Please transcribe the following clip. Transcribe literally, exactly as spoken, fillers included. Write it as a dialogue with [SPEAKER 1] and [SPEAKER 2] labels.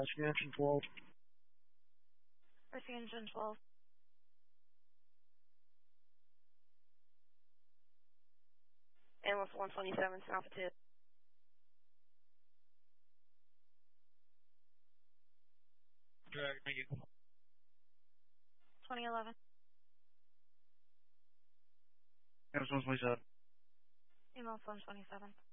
[SPEAKER 1] rescue engine twelve.
[SPEAKER 2] Rescue engine twelve. Ambulance one twenty-seven, Alpha two.
[SPEAKER 1] Correct, thank you.
[SPEAKER 2] twenty eleven.
[SPEAKER 1] Ambulance one twenty-seven.
[SPEAKER 2] Ambulance one twenty-seven.